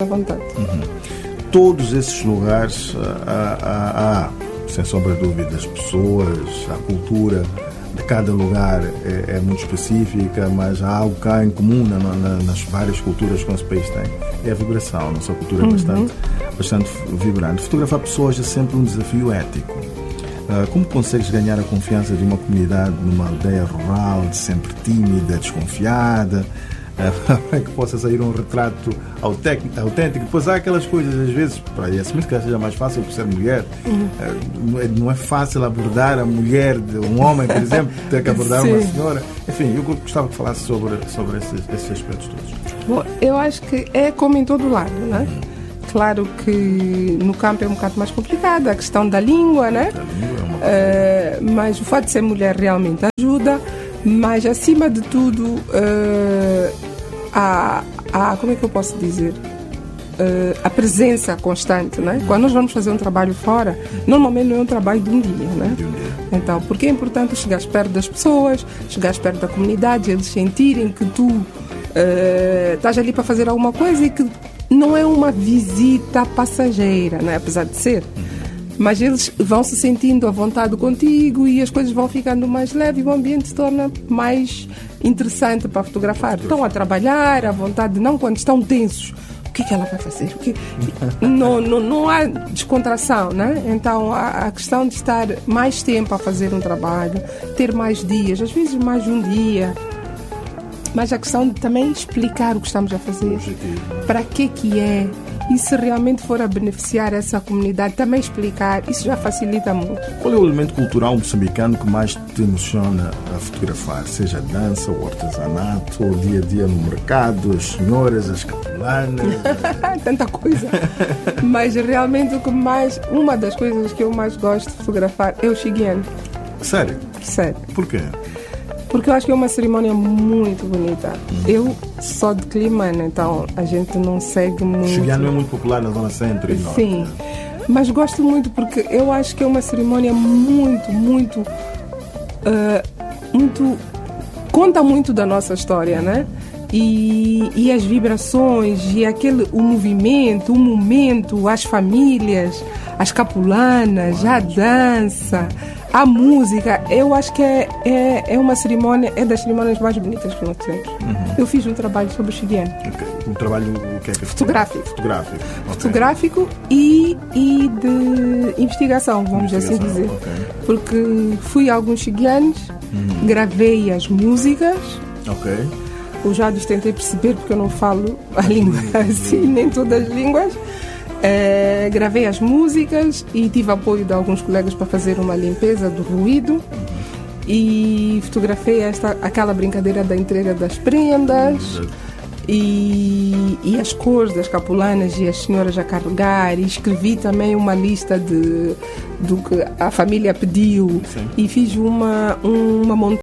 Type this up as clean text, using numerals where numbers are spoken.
à vontade. Todos esses lugares, há, sem sombra de dúvida, as pessoas, a cultura de cada lugar é muito específica, mas há algo cá em comum nas várias culturas que o nosso país tem. É a vibração. A nossa cultura é bastante vibrante. Fotografar pessoas é sempre um desafio ético. Como consegues ganhar a confiança de uma comunidade numa aldeia rural, sempre tímida, desconfiada, para que possa sair um retrato autêntico? Depois há aquelas coisas, às vezes, para assumir que seja mais fácil por ser mulher, não é fácil abordar a mulher de um homem, por exemplo, ter que abordar uma senhora. Enfim, eu gostava que falasse sobre esses aspectos todos. Bom, eu acho que é como em todo lado, não é? Claro que no campo é um bocado mais complicado, a questão da língua, né? Mas o fato de ser mulher realmente ajuda, mas acima de tudo como é que eu posso dizer? A presença constante, né? Quando nós vamos fazer um trabalho fora, normalmente não é um trabalho de um dia, né? Então, porque é importante chegar perto das pessoas, chegar perto da comunidade, eles sentirem que tu estás ali para fazer alguma coisa e que não é uma visita passageira, né? Apesar de ser. Mas eles vão se sentindo à vontade contigo e as coisas vão ficando mais leves e o ambiente se torna mais interessante para fotografar. Estão a trabalhar à vontade, não quando estão tensos. O que ela vai fazer? Não há descontração, né? Então a questão de estar mais tempo a fazer um trabalho, ter mais dias, às vezes mais de um dia. Mas a questão de também explicar o que estamos a fazer, para que é, e se realmente for a beneficiar essa comunidade, também explicar, isso já facilita muito. Qual é o elemento cultural moçambicano que mais te emociona a fotografar? Seja a dança, o artesanato, o dia a dia no mercado, as senhoras, as capulanas? Tanta coisa. Mas realmente uma das coisas que eu mais gosto de fotografar é o Xiguiano. Sério? Sério. Por quê? Porque eu acho que é uma cerimônia muito bonita. Eu sou de Climane, então a gente não segue muito. O Xiguiano é muito popular na zona centro e norte. Sim, mas gosto muito porque eu acho que é uma cerimônia muito conta muito da nossa história, né? E as vibrações, e o movimento, o momento, as famílias, as capulanas, a dança, a música. Eu acho que é uma cerimônia, é das cerimônias mais bonitas que nós temos. Eu fiz um trabalho sobre o Xiguiano. Um trabalho fotográfico. Fotográfico e de investigação, vamos assim dizer. Porque fui a alguns xiguianos, gravei as músicas. Eu já tentei perceber, porque eu não falo a língua assim, nem todas as línguas. Gravei as músicas e tive apoio de alguns colegas para fazer uma limpeza do ruído. E fotografei aquela brincadeira da entrega das prendas. E as cores das capulanas e as senhoras a carregar, e escrevi também uma lista do que a família pediu. Sim. E fiz uma